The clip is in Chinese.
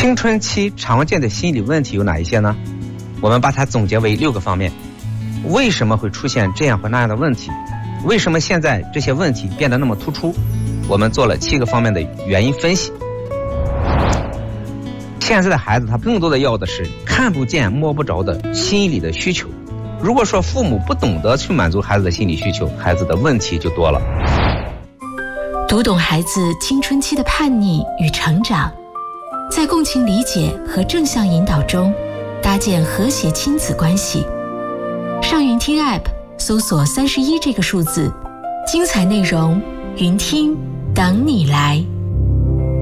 青春期常见的心理问题有哪一些呢？我们把它总结为6个方面。为什么会出现这样或那样的问题？为什么现在这些问题变得那么突出？我们做了7个方面的原因分析。现在的孩子他更多的要的是看不见摸不着的心理的需求。如果说父母不懂得去满足孩子的心理需求，孩子的问题就多了。 读懂孩子青春期的叛逆与成长，在共情理解和正向引导中搭建和谐亲子关系。上云听 App 搜索31这个数字，精彩内容云听等你来。